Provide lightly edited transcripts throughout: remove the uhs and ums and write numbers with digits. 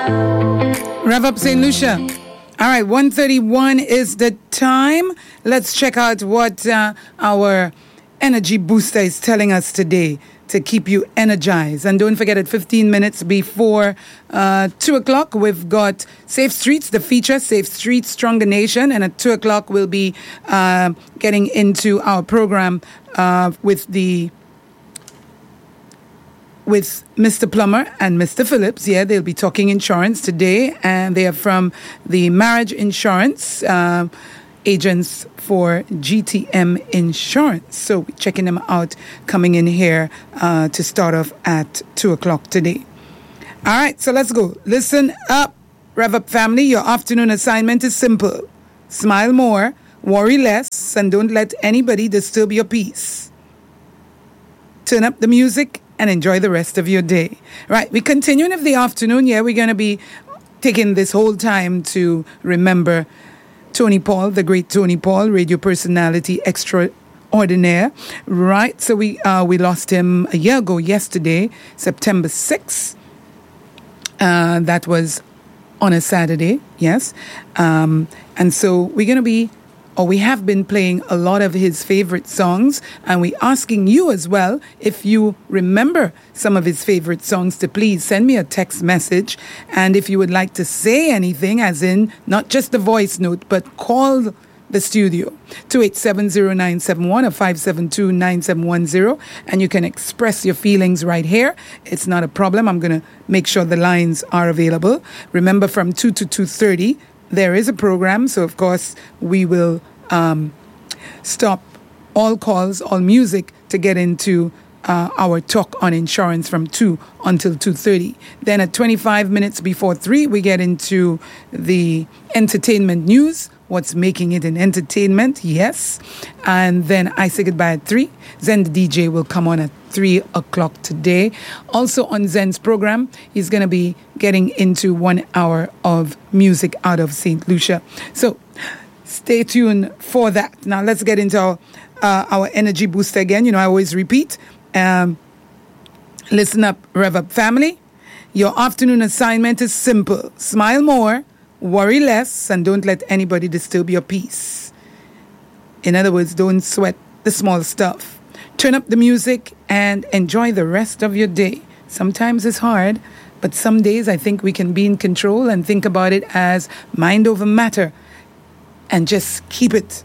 Rev up St. Lucia. All right, 1:31 is the time. Let's check out what our energy booster is telling us today to keep you energized. And don't forget, at 15 minutes before 2 o'clock, we've got Safe Streets, the feature, Safe Streets, Stronger Nation. And at 2 o'clock, we'll be getting into our program with Mr. Plummer and Mr. Phillips. Yeah, they'll be talking insurance today, and they are from the Marriage Insurance agents for GTM Insurance. So we're checking them out coming in here to start off at 2 o'clock today. All right, so let's go. Listen up, Rev Up family. Your afternoon assignment is simple. Smile more, worry less, and don't let anybody disturb your peace. Turn up the music and enjoy the rest of your day. Right, we continue in the afternoon. Yeah, we're going to be taking this whole time to remember Tony Paul, the great Tony Paul, radio personality extraordinaire. Right, so we lost him a year ago yesterday, September 6th. That was on a Saturday, yes. And so we're going to be, or we have been playing a lot of his favorite songs, and we're asking you as well, if you remember some of his favorite songs, to please send me a text message. And if you would like to say anything, as in not just the voice note, but call the studio, 2870971 or 5729710, and you can express your feelings right here. It's not a problem. I'm going to make sure the lines are available. Remember, from 2 to 2:30, there is a program, so of course we will stop all calls, all music, to get into our talk on insurance from 2 until 2:30. Then at 25 minutes before 3, we get into the entertainment news. What's making it an entertainment? Yes. And then I say goodbye at 3. Zen the DJ will come on at 3 o'clock today. Also on Zen's program, he's going to be getting into 1 hour of music out of St. Lucia. So stay tuned for that. Now let's get into our energy booster again. You know, I always repeat. Listen up, Rev Up family. Your afternoon assignment is simple. Smile more, worry less, and don't let anybody disturb your peace. In other words, don't sweat the small stuff. Turn up the music and enjoy the rest of your day. Sometimes it's hard, but some days I think we can be in control and think about it as mind over matter, and just keep it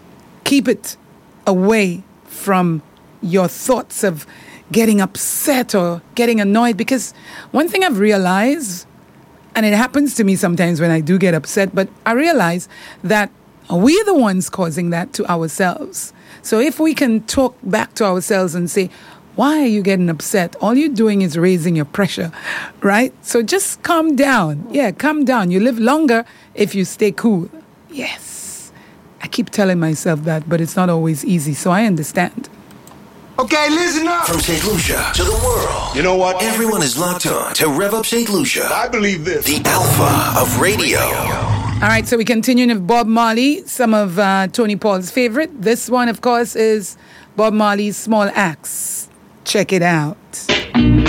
away from your thoughts of getting upset or getting annoyed. Because one thing I've realized, and it happens to me sometimes when I do get upset, but I realize that we're the ones causing that to ourselves. So if we can talk back to ourselves and say, why are you getting upset? All you're doing is raising your pressure, right? So just calm down. Yeah, calm down. You live longer if you stay cool. Yes. I keep telling myself that, but it's not always easy, so I understand. Okay, listen up. From St. Lucia to the world. You know what? Everyone is locked on to Rev Up St. Lucia. I believe this. The alpha of radio. All right, so we continue with Bob Marley, some of Tony Paul's favorite. This one, of course, is Bob Marley's Small Axe. Check it out.